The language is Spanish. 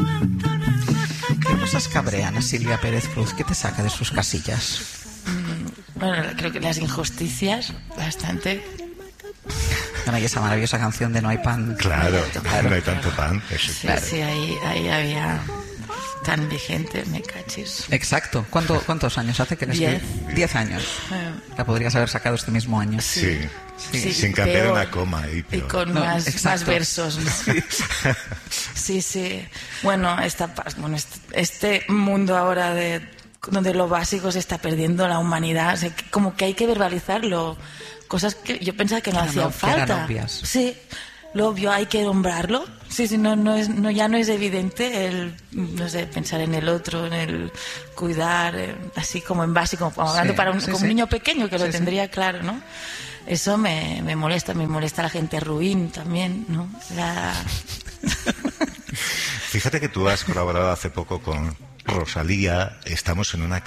¿Qué cosas cabrean a Silvia Pérez Cruz? ¿Qué te saca de sus casillas? Bueno, creo que las injusticias, bastante. Bueno, y esa maravillosa canción de No hay pan. Claro, no hay tanto pan. Eso, Sí, claro. sí, ahí había tan vigente, me cachis. Exacto. ¿Cuántos años hace que la escribí? 10 años. La podrías haber sacado este mismo año. Sí. Sí, Sin cambiar peor. una coma ahí, Y pero... con No, más exacto. versos, ¿no? Sí. Bueno, este mundo ahora donde lo básico se está perdiendo, la humanidad, o sea, como que hay que verbalizarlo. Cosas que yo pensaba que no hacían que eran falta. obvias. Sí, lo obvio hay que nombrarlo. Sí, ya no es evidente el, no sé, pensar en el otro, en el cuidar, así como en básico, como hablando Sí, para sí, como sí. un niño pequeño que lo Sí, sí. tendría claro, ¿no? Eso me molesta la gente ruin también, ¿no? Fíjate que tú has colaborado hace poco con Rosalía. Estamos en una